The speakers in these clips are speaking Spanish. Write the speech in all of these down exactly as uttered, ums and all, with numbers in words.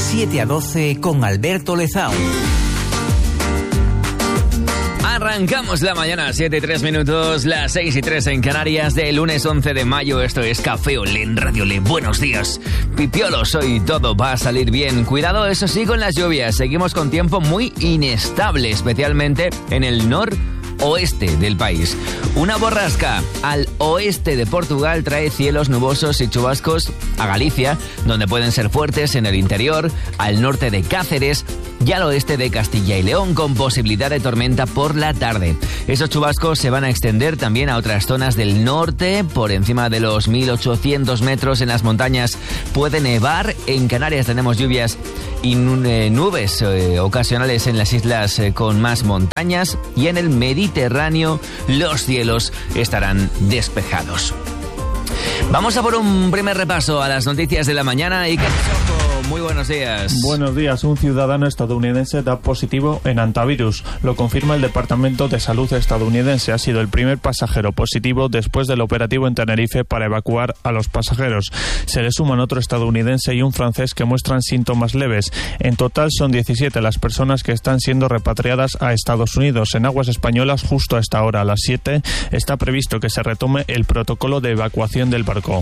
siete a doce con Alberto Lezao. Arrancamos la mañana, siete y tres minutos, las seis y tres en Canarias, de lunes once de mayo. Esto es Café Olé en Radio Olé. Buenos días, pipiolos, hoy todo va a salir bien. Cuidado, eso sí, con las lluvias. Seguimos con tiempo muy inestable, especialmente en el noroeste del país. Una borrasca al oeste de Portugal trae cielos nubosos y chubascos a Galicia, donde pueden ser fuertes en el interior, al norte de Cáceres y al oeste de Castilla y León, con posibilidad de tormenta por la tarde. Esos chubascos se van a extender también a otras zonas del norte. Por encima de los mil ochocientos metros en las montañas puede nevar. En Canarias tenemos lluvias y nubes eh, ocasionales en las islas eh, con más montañas, y en el Mediterráneo los cielos estarán despejados. Vamos a por un primer repaso a las noticias de la mañana. Y que muy buenos días. Buenos días. Un ciudadano estadounidense da positivo en hantavirus. Lo confirma el Departamento de Salud estadounidense. Ha sido el primer pasajero positivo después del operativo en Tenerife para evacuar a los pasajeros. Se le suman otro estadounidense y un francés que muestran síntomas leves. En total son diecisiete las personas que están siendo repatriadas a Estados Unidos. En aguas españolas, justo a esta hora, a las siete, está previsto que se retome el protocolo de evacuación del barco.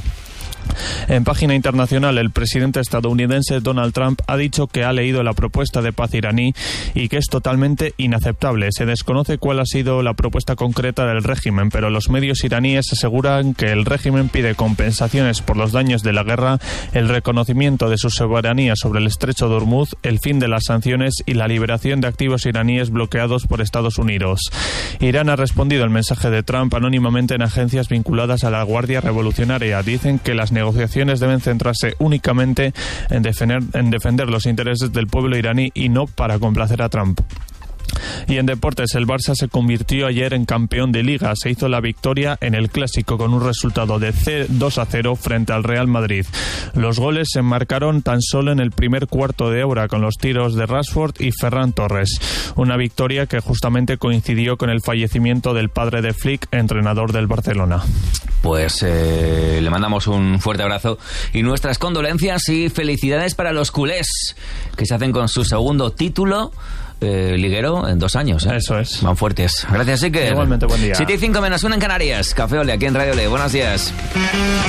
En página internacional, el presidente estadounidense Donald Trump ha dicho que ha leído la propuesta de paz iraní y que es totalmente inaceptable. Se desconoce cuál ha sido la propuesta concreta del régimen, pero los medios iraníes aseguran que el régimen pide compensaciones por los daños de la guerra, el reconocimiento de su soberanía sobre el estrecho de Hormuz, el fin de las sanciones y la liberación de activos iraníes bloqueados por Estados Unidos. Irán ha respondido al mensaje de Trump anónimamente en agencias vinculadas a la Guardia Revolucionaria. Dicen que las negociaciones deben centrarse únicamente en defender, en defender los intereses del pueblo iraní y no para complacer a Trump. Y en deportes, el Barça se convirtió ayer en campeón de Liga. Se hizo la victoria en el Clásico con un resultado de dos a cero frente al Real Madrid. Los goles se marcaron tan solo en el primer cuarto de hora con los tiros de Rashford y Ferran Torres. Una victoria que justamente coincidió con el fallecimiento del padre de Flick, entrenador del Barcelona. Pues eh, le mandamos un fuerte abrazo y nuestras condolencias y felicidades para los culés, que se hacen con su segundo título Eh, liguero en dos años. ¿eh? Eso es. Van fuertes. Gracias, Iker. Igualmente, buen día. siete y cinco menos uno en Canarias. Café Olé, aquí en Radio Olé. Buenos días.